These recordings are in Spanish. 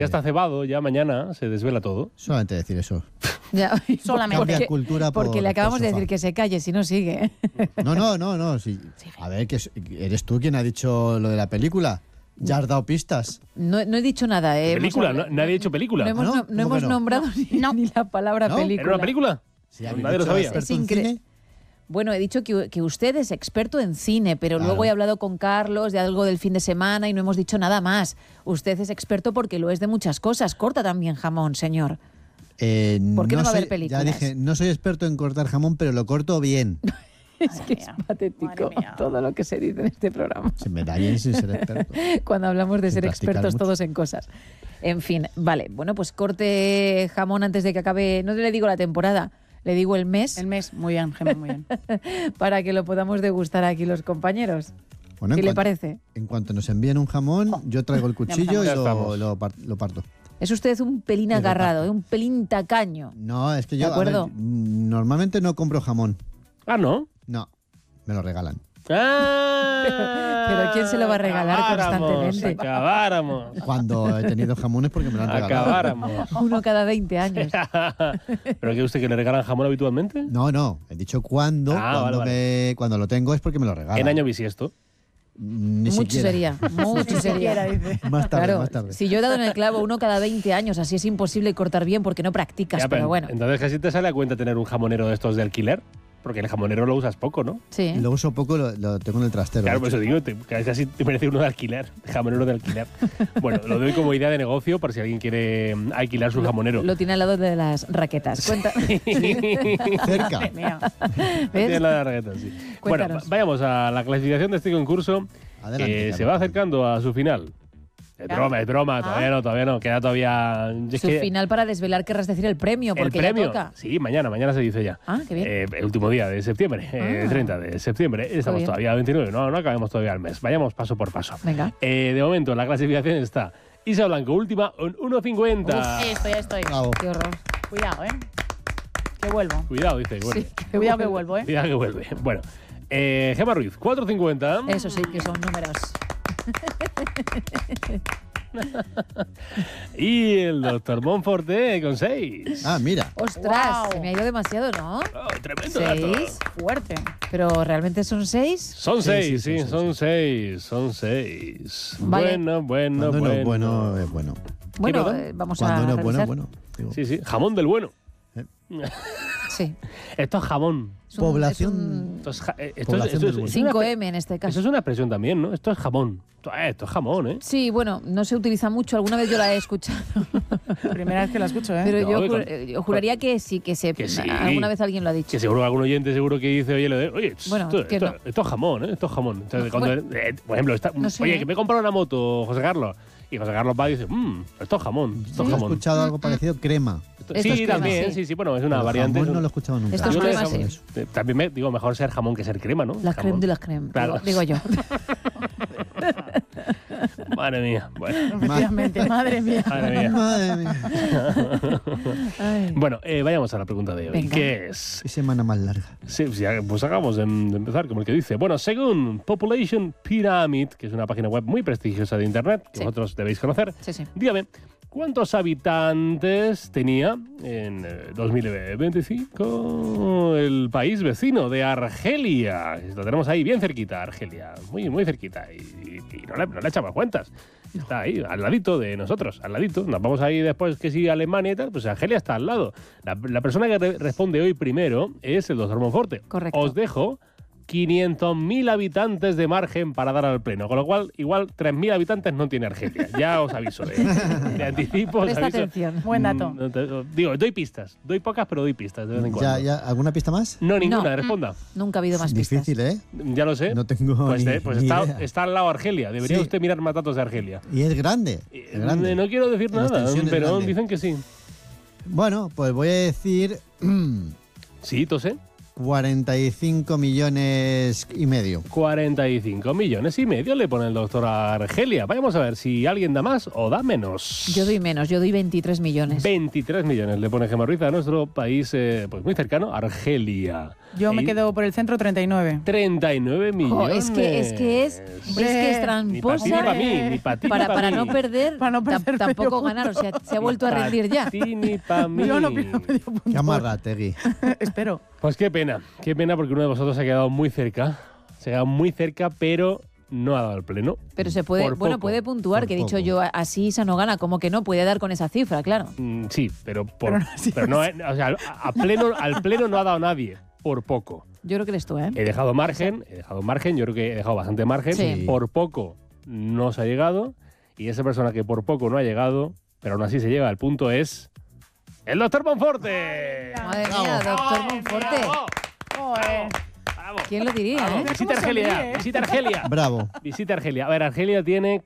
Ya está cebado, ya mañana se desvela todo. Solamente decir eso. Ya, Solamente. Cambia cultura porque le acabamos por de sofá. decir que se calle, si no sigue. No. Sí. A ver, que eres tú quien ha dicho lo de la película. Ya has dado pistas. No he dicho nada. ¿Película? Nadie ha dicho película. No hemos, ¿No? no ¿Cómo hemos que no? nombrado ni la palabra ¿No? película. ¿Era una película? Sí, habéis Nadie lo dicho sabía. experto Es en incre- cine. Bueno, he dicho que usted es experto en cine, pero Claro. luego he hablado con Carlos de algo del fin de semana y no hemos dicho nada más. Usted es experto porque lo es de muchas cosas. Corta también jamón, señor. ¿Por qué no va a haber películas? Ya dije, no soy experto en cortar jamón, pero lo corto bien. Es que es patético madre mía. todo lo que se dice en este programa. Se me da bien sin ser experto. Cuando hablamos de Sin ser practicar expertos mucho. todos en cosas. En fin, vale. Bueno, pues corte jamón antes de que acabe, no le digo la temporada, le digo el mes, El mes, muy bien, Gemma, muy bien. para que lo podamos degustar aquí los compañeros. Bueno, ¿Qué en le cuan- parece? En cuanto nos envíen un jamón, yo traigo el cuchillo y Ya estamos. lo parto. Es usted un pelín Y agarrado, reparto. un pelín tacaño. No, es que ¿De yo a ver, acuerdo? normalmente no compro jamón. Ah, ¿no? No, me lo regalan. Pero ¿quién se lo va a regalar constantemente? Acabáramos. Cuando he tenido jamones porque me lo han regalado. Acabáramos. Uno cada 20 años. ¿Pero que usted que le regalan jamón habitualmente? No, he dicho cuando. Ah, vale. Cuando lo tengo es porque me lo regalan. ¿En año bisiesto? Ni Mucho siquiera. sería, mucho sería. Más tarde, Claro, más tarde. si yo he dado en el clavo uno cada 20 años, así es imposible cortar bien porque no practicas, Ya, pero bueno. Entonces casi te sale a cuenta tener un jamonero de estos de alquiler. Porque el jamonero lo usas poco, ¿no? Sí. Lo uso poco, lo tengo en el trastero. Claro, de por hecho. eso digo, casi te merece uno de alquiler, jamonero de alquiler. Bueno, lo doy como idea de negocio por si alguien quiere alquilar su jamonero. Lo tiene al lado de las raquetas. Cuenta. Cerca. Madre mía. Tiene ¿Ves? la raqueta, sí. Bueno, Cuéntanos. vayamos a la clasificación de este concurso Adelante, que Carlos. se va acercando a su final. Es broma, todavía no, queda todavía... Es Su que final para desvelar querrás decir el premio, el porque premio, ya toca. sí, mañana se dice ya. Ah, qué bien. El último día de septiembre, el 30 de septiembre. Estamos bien. todavía a 29, no acabemos todavía el mes. Vayamos paso por paso. Venga. De momento, la clasificación está Isa Blanco, última, en 1.50. Ya estoy. Bravo. Qué horror. Cuidado, que vuelvo. Cuidado, dice. Bueno, Sí, Cuidado que vuelvo, cuidado que vuelve. Bueno, Gemma Ruiz, 4.50. Eso sí, que son números. Y el doctor Monforte con 6. Ah, mira. ¡Ostras! Wow. Se me ha ido demasiado, ¿no? Oh, tremendo dato. 6. Fuerte. ¿Pero realmente son 6? Son Sí, 6, sí, sí, son son 6, son 6. Vale. Bueno. Cuando uno es bueno, es bueno. Bueno, perdón? vamos Cuando a uno es bueno, revisar. es bueno. Digo, Sí, jamón del bueno. Sí. Esto es jamón. Es un- Población- es un Esto es, Población del bueno. es una 5M en este Eso caso. es una expresión también, ¿no? Esto es jamón. Esto es jamón, ¿eh? Sí, bueno, no se utiliza mucho. Alguna vez yo la he escuchado. Primera vez que la escucho, ¿eh? Pero No, yo juraría que sí, que Que sí. alguna vez alguien lo ha dicho. Que seguro que algún oyente seguro que dice, oye, Bueno, esto, es que esto- no. esto es jamón, ¿eh? Esto es jamón. Entonces, cuando, por ejemplo, no sé, oye, ¿eh? que me he comprado una moto, José Carlos. Y José Carlos va y dice, esto es jamón, esto es Yo he jamón. escuchado algo parecido, crema. Esto- Esto sí, es crema, también, sí. sí, bueno, es una Pero variante. jamón no lo he escuchado nunca. Esto es Yo crema, eso- sí. También digo, mejor ser jamón que ser crema, ¿no? La Jamón. creme de las creme, Claro. digo yo. Madre mía, bueno. Efectivamente, madre mía. Madre mía. Madre mía. Ay. Bueno, vayamos a la pregunta de hoy. Venga. ¿Qué es? Qué semana más larga. Sí, pues acabamos de empezar, como el que dice. Bueno, según Population Pyramid, que es una página web muy prestigiosa de Internet, que Sí. vosotros debéis conocer, Sí, sí. dígame, ¿cuántos habitantes tenía en 2025 el país vecino de Argelia? Lo tenemos ahí bien cerquita, Argelia, muy, muy cerquita. Y no le echamos cuentas. Está ahí, al ladito de nosotros, al ladito. Nos vamos ahí después que sí, Alemania y tal, pues Argelia está al lado. La persona que responde hoy primero es el doctor Monforte. Correcto. Os dejo 500.000 habitantes de margen para dar al pleno, con lo cual igual 3.000 habitantes no tiene Argelia. Ya os aviso, de anticipo. Os Presta aviso. atención. Buen dato. Digo, doy pistas. Doy pocas, pero doy pistas de vez en cuando. ¿Alguna pista más? No, ninguna, No. responda. Nunca ha habido más pistas. Difícil, ¿eh? Ya lo sé. No tengo Pues, ni pues ni está, idea. está al lado Argelia. Debería Sí. usted mirar más datos de Argelia. Y es grande. Es grande. No quiero decir En nada, extensión es pero grande. dicen que sí. Bueno, pues voy a decir Sí, tose. 45 millones y medio. 45 millones y medio le pone el doctor a Argelia. Vamos a ver si alguien da más o da menos. Yo doy menos, yo doy 23 millones. 23 millones le pone Gemma Ruiz a nuestro país pues muy cercano, Argelia. Yo me quedo por el centro 39. 39 millones. Es que es tramposa. Ni para mí, ni para ti, para mí. no perder, tampoco ganar. O sea, se ha vuelto a rendir ya. Ni para mí. Yo no pido medio punto. Qué amarrategui. Espero. Pues qué pena porque uno de vosotros se ha quedado muy cerca. Se ha quedado muy cerca, pero no ha dado el pleno. Pero se puede, puede puntuar, que he dicho yo, así Isa no gana, como que no, puede dar con esa cifra, claro. Sí, pero no, o sea, al pleno no ha dado nadie, por poco. Yo creo que eres tú, ¿eh? He dejado margen, yo creo que he dejado bastante margen. Sí. Por poco no se ha llegado, y esa persona que por poco no ha llegado, pero aún así se llega al punto es el doctor Monforte. Madre mía, doctor Monforte. ¿Quién lo diría, eh? Visita Argelia, visita Argelia. Bravo. Visita Argelia. A ver, Argelia tiene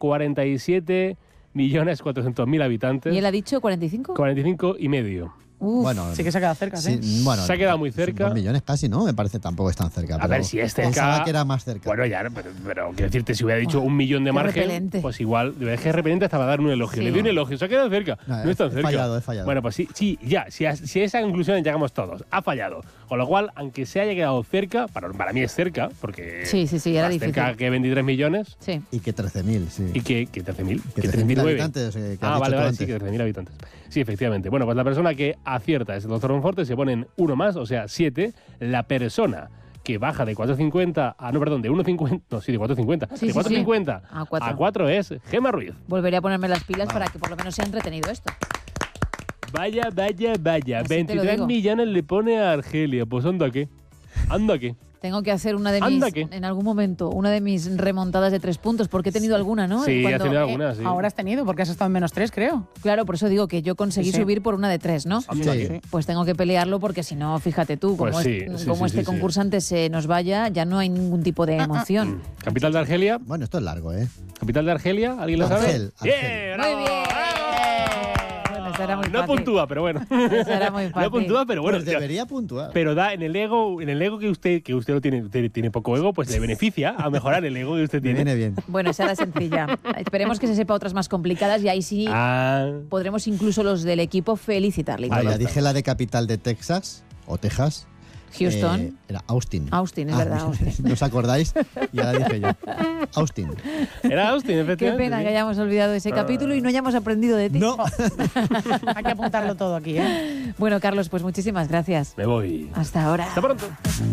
47.400.000 habitantes. ¿Y él ha dicho 45? 45 y medio. Uf. Bueno, Sí que se ha quedado cerca, ¿sí? bueno, Se ha quedado muy cerca. 2 millones casi, ¿no? Me parece tampoco es tan cerca. A ver, si es cerca. Pensaba que era más cerca. Bueno, ya, pero quiero decirte, si hubiera dicho 1 millón de qué margen, repelente. pues igual, es que repelente hasta va a dar un elogio. Sí. Le doy un elogio, se ha quedado cerca. No es tan cerca. He fallado. Bueno, pues sí, ya, si a esa conclusión llegamos todos. Ha fallado. Con lo cual, aunque se haya quedado cerca, para mí es cerca, porque Sí, era más difícil. cerca que 23 millones. Sí. Y que 13.000, sí. Y que 13.000, Que que 13.000 39. habitantes, que has dicho vale, tú sí, antes. que 13.000 habitantes. Sí, efectivamente. Bueno, pues la persona que acierta es el doctor Monforte, se ponen uno más, o sea, 7. La persona que baja de 4,50 a, no, perdón, de 1,50, no, sí, de 4,50. Sí, de sí, 4,50 A 4. a 4 es Gemma Ruiz. Volveré a ponerme las pilas para que por lo menos sea entretenido esto. Vaya. Así te lo 23 digo. millones le pone a Argelia. Pues anda qué. Tengo que hacer una de mis, Anda, ¿qué? en algún momento, una de mis remontadas de 3 puntos, porque he tenido alguna, ¿no? Sí, Cuando- has tenido alguna, sí. Ahora has tenido, porque has estado en -3, creo. Claro, por eso digo que yo conseguí Sí. subir por una de 3, ¿no? Anda Sí. qué. Pues tengo que pelearlo porque si no, fíjate tú, como, Pues sí, como sí, este sí. concursante se nos vaya, ya no hay ningún tipo de emoción. Capital de Argelia. Bueno, esto es largo, ¿eh? Capital de Argelia, ¿alguien lo sabe? Argel. Bien, Muy bravo. bien. Bueno, esa era muy No fácil. puntúa, pero bueno. Esa era muy No fácil. puntúa, pero bueno. Pues debería puntuar. Pero da en el ego que usted lo tiene poco ego, pues le beneficia a mejorar el ego que usted Me tiene. viene bien. Bueno, esa era sencilla. Esperemos que se sepa otras más complicadas y ahí sí podremos incluso los del equipo felicitarle. Vale, ya dije la de capital de Texas, o Texas. Houston. Era Austin. Austin, es verdad, Austin. ¿No os acordáis? Y ahora dije yo. Austin. Era Austin, Qué efectivamente. pena sí. que hayamos olvidado ese capítulo y no hayamos aprendido de ti. No. Hay que apuntarlo todo aquí, ¿eh? Bueno, Carlos, pues muchísimas gracias. Me voy. Hasta ahora. Hasta pronto.